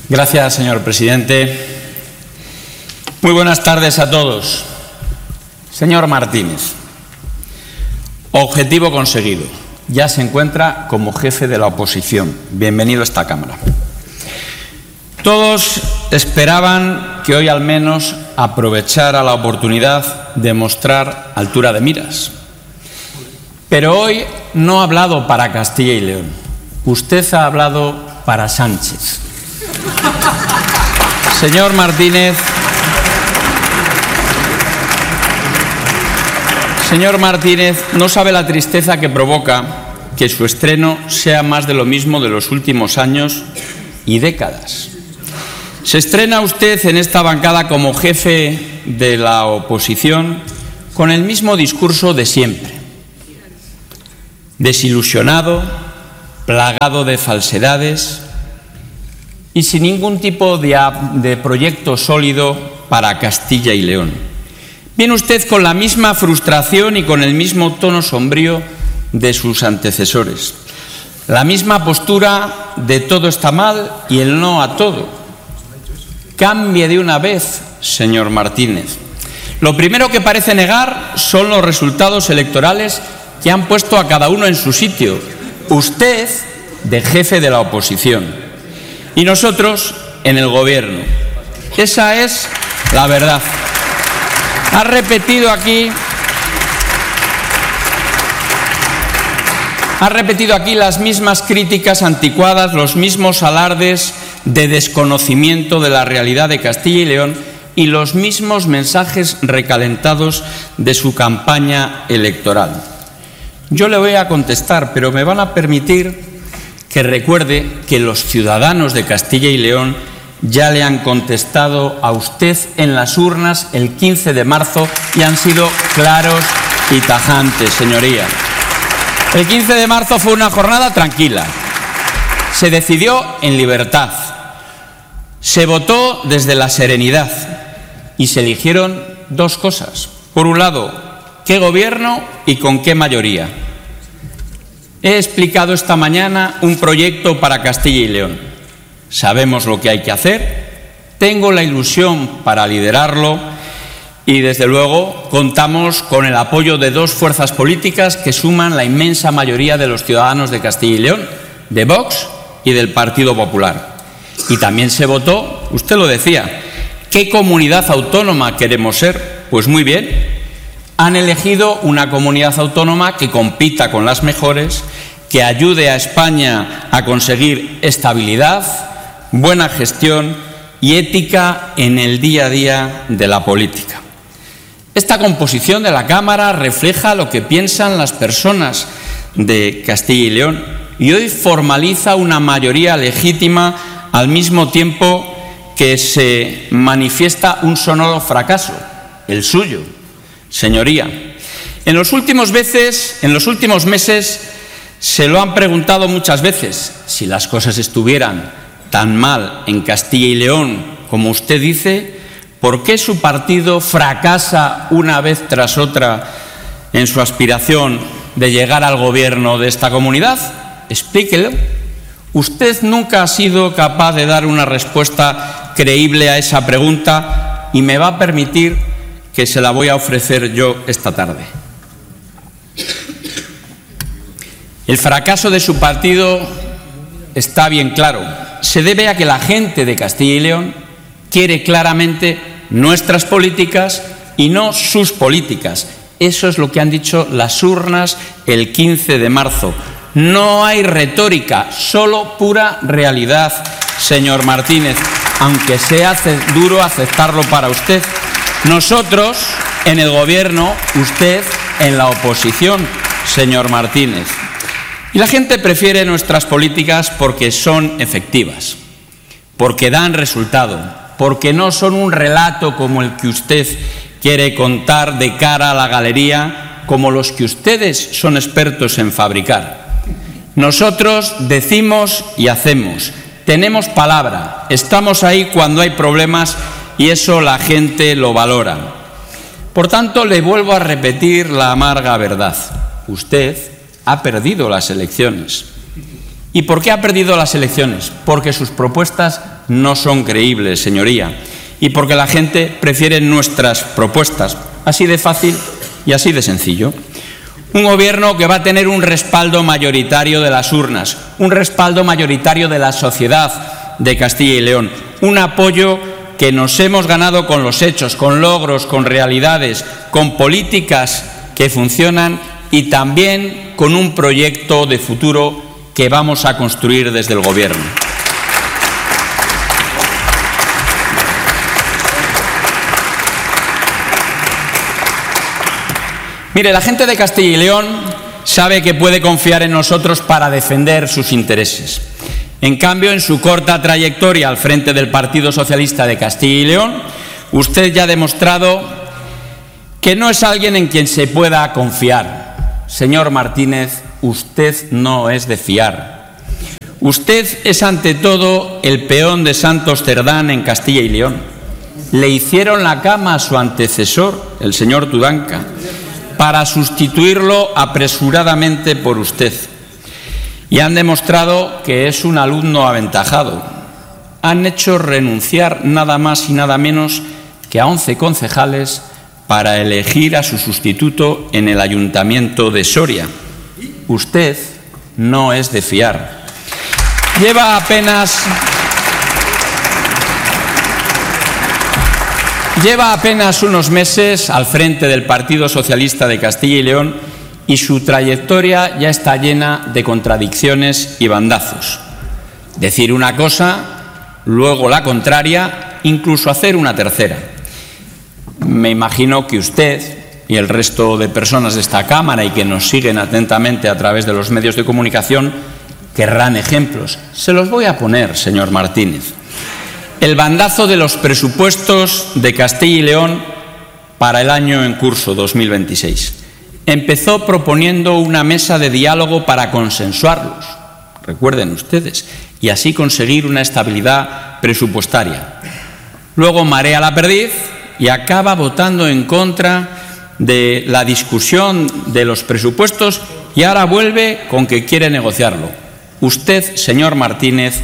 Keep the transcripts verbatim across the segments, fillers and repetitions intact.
Gracias, señor presidente. Muy buenas tardes a todos. Señor Martínez, objetivo conseguido. Ya se encuentra como jefe de la oposición. Bienvenido a esta Cámara. Todos esperaban que hoy al menos aprovechara la oportunidad de mostrar altura de miras. Pero hoy no ha hablado para Castilla y León. Usted ha hablado para Sánchez. Señor Martínez, señor Martínez, no sabe la tristeza que provoca que su estreno sea más de lo mismo de los últimos años y décadas. Se estrena usted en esta bancada como jefe de la oposición con el mismo discurso de siempre. Desilusionado, plagado de falsedades y sin ningún tipo de, de proyecto sólido para Castilla y León. Viene usted con la misma frustración y con el mismo tono sombrío de sus antecesores. La misma postura de todo está mal y el no a todo. Cambie de una vez, señor Martínez. Lo primero que parece negar son los resultados electorales que han puesto a cada uno en su sitio. Usted de jefe de la oposición y nosotros en el gobierno. Esa es la verdad. Ha repetido aquí, ha repetido aquí las mismas críticas anticuadas, los mismos alardes de desconocimiento de la realidad de Castilla y León y los mismos mensajes recalentados de su campaña electoral. Yo le voy a contestar, pero me van a permitir que recuerde que los ciudadanos de Castilla y León ya le han contestado a usted en las urnas el quince de marzo y han sido claros y tajantes, señoría. El quince de marzo fue una jornada tranquila. Se decidió en libertad. Se votó desde la serenidad y se eligieron dos cosas. Por un lado, qué gobierno y con qué mayoría. He explicado esta mañana un proyecto para Castilla y León. Sabemos lo que hay que hacer, tengo la ilusión para liderarlo y, desde luego, contamos con el apoyo de dos fuerzas políticas que suman la inmensa mayoría de los ciudadanos de Castilla y León, de Vox y del Partido Popular. Y también se votó, usted lo decía, ¿qué comunidad autónoma queremos ser? Pues muy bien, han elegido una comunidad autónoma que compita con las mejores, que ayude a España a conseguir estabilidad, buena gestión y ética en el día a día de la política. Esta composición de la Cámara refleja lo que piensan las personas de Castilla y León y hoy formaliza una mayoría legítima al mismo tiempo que se manifiesta un sonoro fracaso, el suyo, señoría. En los últimos veces, en los últimos meses se lo han preguntado muchas veces, si las cosas estuvieran tan mal en Castilla y León como usted dice, ¿por qué su partido fracasa una vez tras otra en su aspiración de llegar al gobierno de esta comunidad? Explíquelo. Usted nunca ha sido capaz de dar una respuesta creíble a esa pregunta y me va a permitir que se la voy a ofrecer yo esta tarde. El fracaso de su partido está bien claro. Se debe a que la gente de Castilla y León quiere claramente nuestras políticas y no sus políticas. Eso es lo que han dicho las urnas el quince de marzo. No hay retórica, solo pura realidad, señor Martínez, aunque sea duro aceptarlo para usted. Nosotros en el gobierno, usted en la oposición, señor Martínez. Y la gente prefiere nuestras políticas porque son efectivas, porque dan resultado, porque no son un relato como el que usted quiere contar de cara a la galería, como los que ustedes son expertos en fabricar. Nosotros decimos y hacemos, tenemos palabra, estamos ahí cuando hay problemas y eso la gente lo valora. Por tanto, le vuelvo a repetir la amarga verdad. Usted ha perdido las elecciones ¿Y por qué ha perdido las elecciones? Porque sus propuestas no son creíbles, señoría, y porque la gente prefiere nuestras propuestas. Así de fácil y así de sencillo. Un gobierno que va a tener un respaldo mayoritario de las urnas, un respaldo mayoritario de la sociedad de Castilla y León, un apoyo que nos hemos ganado con los hechos, con logros, con realidades, con políticas que funcionan y también con un proyecto de futuro que vamos a construir desde el Gobierno. Mire, la gente de Castilla y León sabe que puede confiar en nosotros para defender sus intereses. En cambio, en su corta trayectoria al frente del Partido Socialista de Castilla y León, usted ya ha demostrado que no es alguien en quien se pueda confiar. Señor Martínez, usted no es de fiar. Usted es ante todo el peón de Santos Cerdán en Castilla y León. Le hicieron la cama a su antecesor, el señor Tudanca, para sustituirlo apresuradamente por usted. Y han demostrado que es un alumno aventajado. Han hecho renunciar nada más y nada menos que a once concejales para elegir a su sustituto en el Ayuntamiento de Soria. Usted no es de fiar. Lleva apenas... Lleva apenas unos meses al frente del Partido Socialista de Castilla y León y su trayectoria ya está llena de contradicciones y bandazos. Decir una cosa, luego la contraria, incluso hacer una tercera. Me imagino que usted y el resto de personas de esta Cámara y que nos siguen atentamente a través de los medios de comunicación querrán ejemplos. Se los voy a poner, señor Martínez. El bandazo de los presupuestos de Castilla y León para el año en curso, dos mil veintiséis. Empezó proponiendo una mesa de diálogo para consensuarlos, recuerden ustedes, y así conseguir una estabilidad presupuestaria. Luego marea la perdiz y acaba votando en contra de la discusión de los presupuestos y ahora vuelve con que quiere negociarlo. Usted, señor Martínez,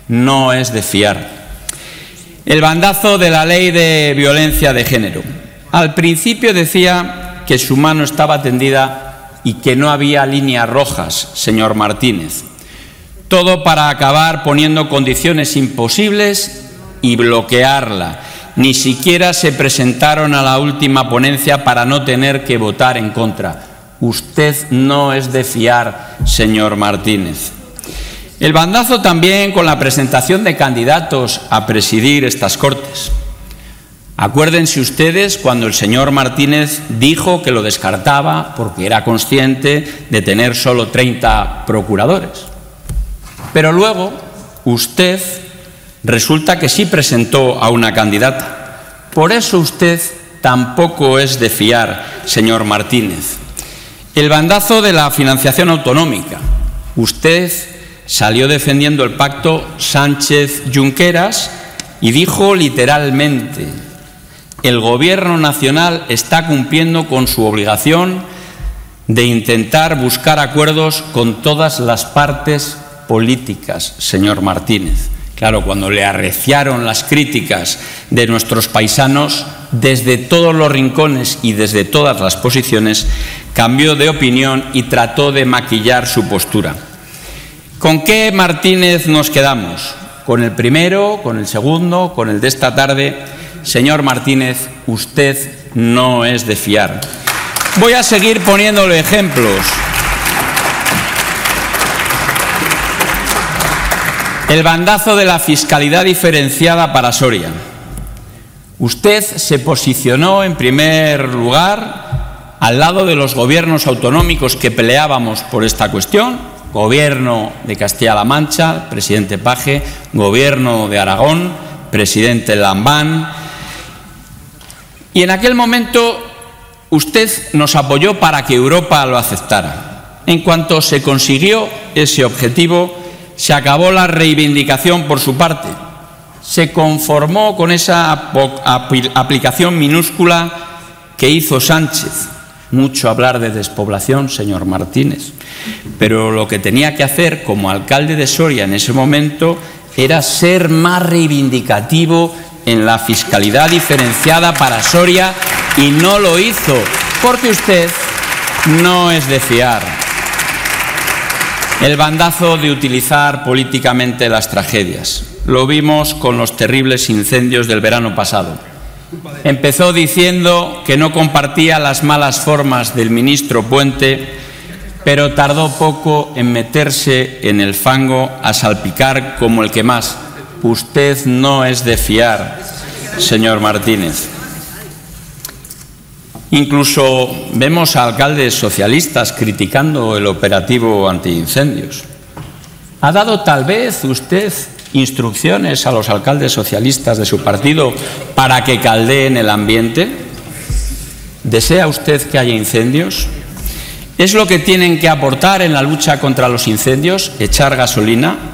no es de fiar. El bandazo de la ley de violencia de género. Al principio decía que su mano estaba tendida y que no había líneas rojas, señor Martínez. Todo para acabar poniendo condiciones imposibles y bloquearla. Ni siquiera se presentaron a la última ponencia para no tener que votar en contra. Usted no es de fiar, señor Martínez. El bandazo también con la presentación de candidatos a presidir estas Cortes. Acuérdense ustedes cuando el señor Martínez dijo que lo descartaba porque era consciente de tener solo treinta procuradores. Pero luego usted resulta que sí presentó a una candidata. Por eso usted tampoco es de fiar, señor Martínez. El bandazo de la financiación autonómica. Usted salió defendiendo el pacto Sánchez-Junqueras y dijo literalmente: el Gobierno nacional está cumpliendo con su obligación de intentar buscar acuerdos con todas las partes políticas, señor Martínez. Claro, cuando le arreciaron las críticas de nuestros paisanos, desde todos los rincones y desde todas las posiciones, cambió de opinión y trató de maquillar su postura. ¿Con qué Martínez nos quedamos? ¿Con el primero, con el segundo, con el de esta tarde? Señor Martínez, usted no es de fiar. Voy a seguir poniéndole ejemplos. El bandazo de la fiscalidad diferenciada para Soria. Usted se posicionó en primer lugar al lado de los gobiernos autonómicos que peleábamos por esta cuestión. Gobierno de Castilla-La Mancha, presidente Paje, Gobierno de Aragón, presidente Lambán. Y en aquel momento usted nos apoyó para que Europa lo aceptara. En cuanto se consiguió ese objetivo, se acabó la reivindicación por su parte. Se conformó con esa aplicación minúscula que hizo Sánchez. mucho hablar de despoblación, señor Martínez, pero lo que tenía que hacer como alcalde de Soria en ese momento era ser más reivindicativo en la fiscalidad diferenciada para Soria y no lo hizo, porque usted no es de fiar. El bandazo de utilizar políticamente las tragedias. Lo vimos con los terribles incendios del verano pasado. Empezó diciendo que no compartía las malas formas del ministro Puente, pero tardó poco en meterse en el fango a salpicar como el que más. Usted no es de fiar, señor Martínez. Incluso vemos a alcaldes socialistas criticando el operativo antiincendios. ¿Ha dado tal vez usted instrucciones a los alcaldes socialistas de su partido para que caldeen el ambiente? ¿Desea usted que haya incendios? ¿Es lo que tienen que aportar en la lucha contra los incendios? ¿Echar gasolina?